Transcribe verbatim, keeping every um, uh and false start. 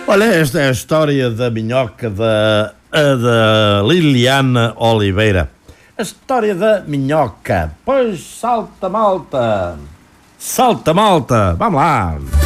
Olha, esta é a história da minhoca da, a da Liliana Oliveira. A história da minhoca. Pois salta, malta. Salta, malta. Vamos lá.